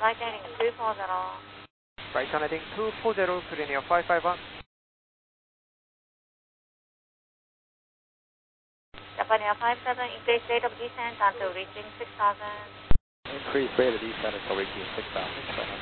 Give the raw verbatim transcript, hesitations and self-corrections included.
Flight heading two four zero. Right heading two four zero, Korean five five one. Japan Air five seven, increase rate of descent until reaching six thousand. Increase rate of descent until reaching six thousand.